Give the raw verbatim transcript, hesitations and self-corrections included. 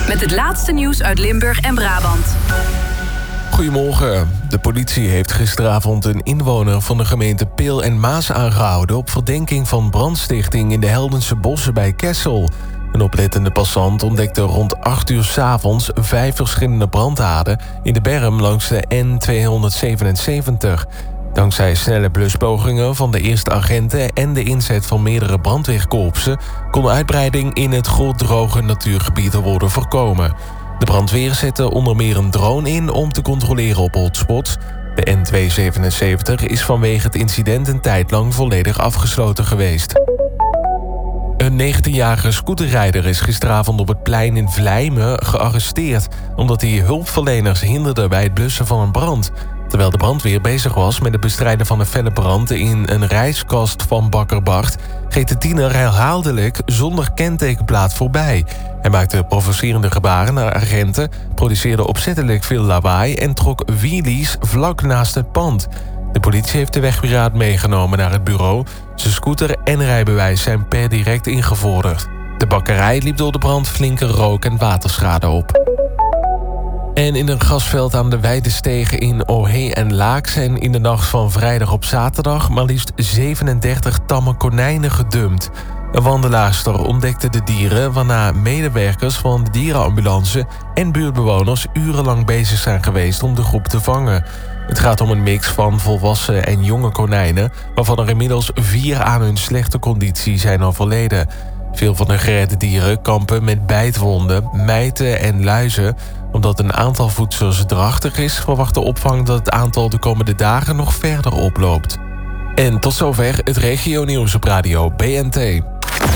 Met het laatste nieuws uit Limburg en Brabant. Goedemorgen. De politie heeft gisteravond een inwoner van de gemeente Peel en Maas aangehouden op verdenking van brandstichting in de Heldense bossen bij Kessel. Een oplettende passant ontdekte rond acht uur 's avonds vijf verschillende brandhaarden in de berm langs de N tweehonderdzevenenzeventig. Dankzij snelle bluspogingen van de eerste agenten en de inzet van meerdere brandweerkorpsen kon de uitbreiding in het grootdroge natuurgebied worden voorkomen. De brandweer zette onder meer een drone in om te controleren op hotspots. De N tweehonderdzevenenzeventig is vanwege het incident een tijd lang volledig afgesloten geweest. Een negentienjarige scooterrijder is gisteravond op het plein in Vlijmen gearresteerd omdat hij hulpverleners hinderde bij het blussen van een brand. Terwijl de brandweer bezig was met het bestrijden van een felle brand in een rijskast van bakker Bart, reed de tiener herhaaldelijk zonder kentekenplaat voorbij. Hij maakte provocerende gebaren naar agenten, produceerde opzettelijk veel lawaai en trok wheelies vlak naast het pand. De politie heeft de wegpiraat meegenomen naar het bureau. Zijn scooter en rijbewijs zijn per direct ingevorderd. De bakkerij liep door de brand flinke rook- en waterschade op. En in een grasveld aan de Weidestegen in Ohé en Laak zijn in de nacht van vrijdag op zaterdag maar liefst zevenendertig tamme konijnen gedumpt. Een wandelaarster ontdekte de dieren, waarna medewerkers van de dierenambulance en buurtbewoners urenlang bezig zijn geweest om de groep te vangen. Het gaat om een mix van volwassen en jonge konijnen, waarvan er inmiddels vier aan hun slechte conditie zijn overleden. Veel van de geredde dieren kampen met bijtwonden, mijten en luizen. Omdat een aantal voedsters drachtig is, verwacht de opvang dat het aantal de komende dagen nog verder oploopt. En tot zover het regionieuws op radio B N T.